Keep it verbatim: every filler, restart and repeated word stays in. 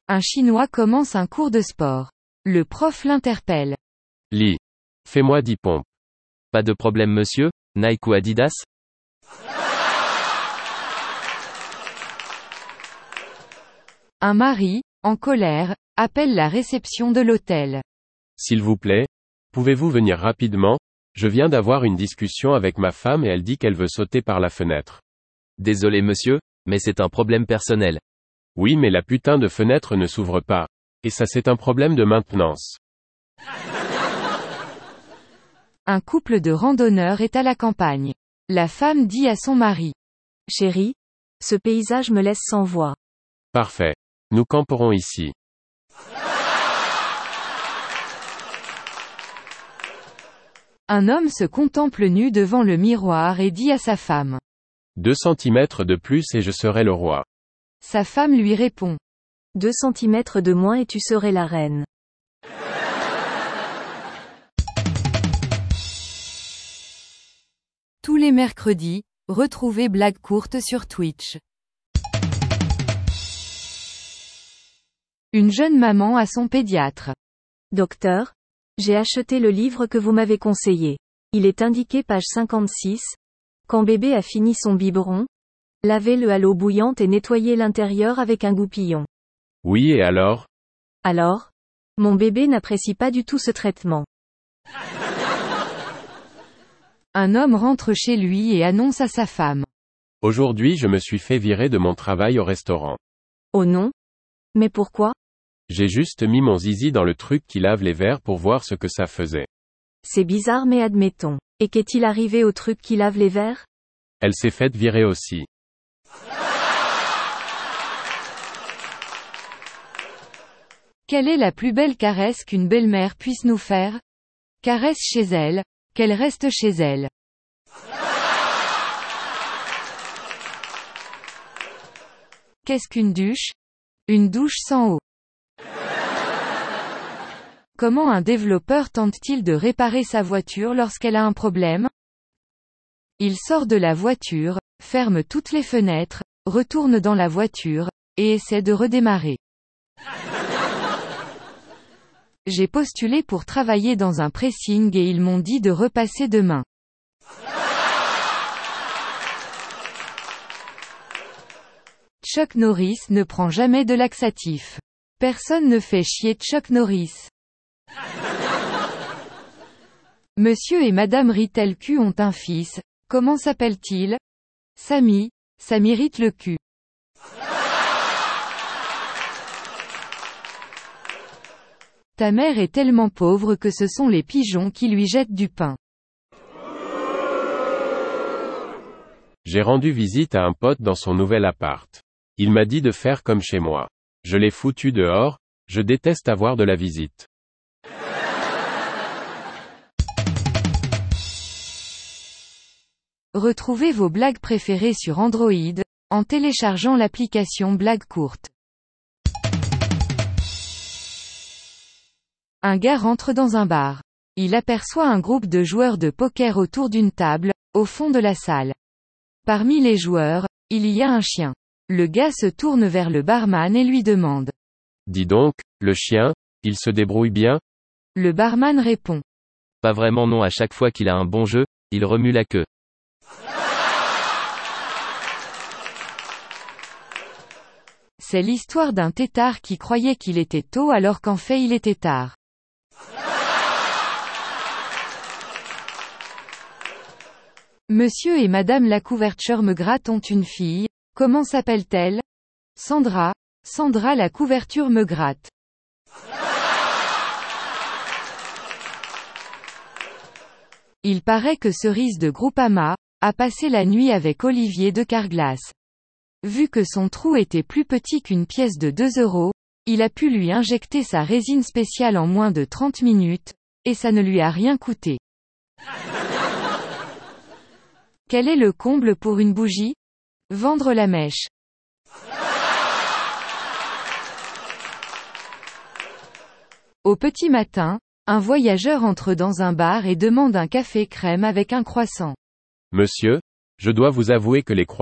Un Chinois commence un cours de sport. Le prof l'interpelle. Li. Fais-moi dix pompes. Pas de problème monsieur, Nike ou Adidas? Un mari, en colère, appelle la réception de l'hôtel. S'il vous plaît, pouvez-vous venir rapidement? Je viens d'avoir une discussion avec ma femme et elle dit qu'elle veut sauter par la fenêtre. Désolé monsieur, mais c'est un problème personnel. Oui mais la putain de fenêtre ne s'ouvre pas. Et ça c'est un problème de maintenance. Un couple de randonneurs est à la campagne. La femme dit à son mari. Chérie, ce paysage me laisse sans voix. Parfait. Nous camperons ici. Un homme se contemple nu devant le miroir et dit à sa femme. Deux centimètres de plus et je serai le roi. Sa femme lui répond. Deux centimètres de moins et tu serais la reine. Tous les mercredis, retrouvez Blague courte sur Twitch. Une jeune maman à son pédiatre. Docteur, j'ai acheté le livre que vous m'avez conseillé. Il est indiqué page cinquante-six. Quand bébé a fini son biberon, lavez-le à l'eau bouillante et nettoyez l'intérieur avec un goupillon. Oui et alors? Alors? Mon bébé n'apprécie pas du tout ce traitement. Un homme rentre chez lui et annonce à sa femme. Aujourd'hui je me suis fait virer de mon travail au restaurant. Oh non? Mais pourquoi? J'ai juste mis mon zizi dans le truc qui lave les verres pour voir ce que ça faisait. C'est bizarre mais admettons. Et qu'est-il arrivé au truc qui lave les verres? Elle s'est faite virer aussi. Quelle est la plus belle caresse qu'une belle-mère puisse nous faire? Caresse chez elle, qu'elle reste chez elle. Qu'est-ce qu'une douche? Une douche sans eau. Comment un développeur tente-t-il de réparer sa voiture lorsqu'elle a un problème? Il sort de la voiture, ferme toutes les fenêtres, retourne dans la voiture, et essaie de redémarrer. J'ai postulé pour travailler dans un pressing et ils m'ont dit de repasser demain. Chuck Norris ne prend jamais de laxatif. Personne ne fait chier Chuck Norris. Monsieur et Madame Ritel Q ont un fils, comment s'appelle-t-il? Sammy, ça m'irrite le cul. Ta mère est tellement pauvre que ce sont les pigeons qui lui jettent du pain. J'ai rendu visite à un pote dans son nouvel appart. Il m'a dit de faire comme chez moi. Je l'ai foutu dehors, je déteste avoir de la visite. Retrouvez vos blagues préférées sur Android, en téléchargeant l'application Blague courte. Un gars rentre dans un bar. Il aperçoit un groupe de joueurs de poker autour d'une table, au fond de la salle. Parmi les joueurs, il y a un chien. Le gars se tourne vers le barman et lui demande. Dis donc, le chien, il se débrouille bien? Le barman répond. Pas vraiment non, à chaque fois qu'il a un bon jeu, il remue la queue. C'est l'histoire d'un têtard qui croyait qu'il était tôt alors qu'en fait il était tard. Monsieur et Madame la couverture me gratte ont une fille, comment s'appelle-t-elle? Sandra, Sandra la couverture me gratte. Il paraît que Cerise de Groupama a passé la nuit avec Olivier de Carglass. Vu que son trou était plus petit qu'une pièce de deux euros, il a pu lui injecter sa résine spéciale en moins de trente minutes, et ça ne lui a rien coûté. Quel est le comble pour une bougie? Vendre la mèche. Au petit matin, un voyageur entre dans un bar et demande un café crème avec un croissant. Monsieur, je dois vous avouer que les croissants